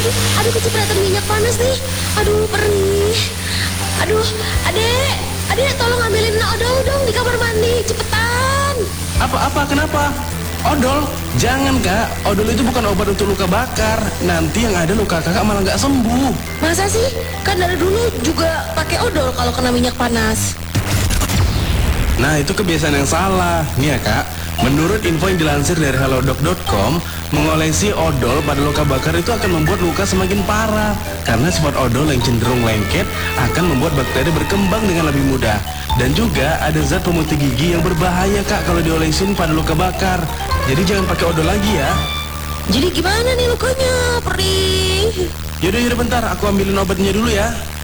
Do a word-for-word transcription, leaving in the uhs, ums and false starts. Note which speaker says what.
Speaker 1: aduh, aduh kecipratan minyak panas nih. Aduh, perih. Aduh, adek, adek tolong ambilin odol dong di kamar mandi, cepetan.
Speaker 2: Apa-apa, kenapa? Odol? Jangan kak, odol itu bukan obat untuk luka bakar. Nanti yang ada luka kakak malah nggak sembuh.
Speaker 1: Masa sih? Kan dari dulu juga pakai odol kalau kena minyak panas.
Speaker 2: Nah, itu kebiasaan yang salah. Nih ya kak, menurut info yang dilansir dari halodoc dot com, mengolesi odol pada luka bakar itu akan membuat luka semakin parah. Karena sifat odol yang cenderung lengket akan membuat bakteri berkembang dengan lebih mudah. Dan juga ada zat pemutih gigi yang berbahaya kak kalau diolesin pada luka bakar. Jadi jangan pakai odol lagi ya.
Speaker 1: Jadi gimana nih lukanya? Perih.
Speaker 2: Yaudah, yaudah bentar, aku ambilin obatnya dulu ya.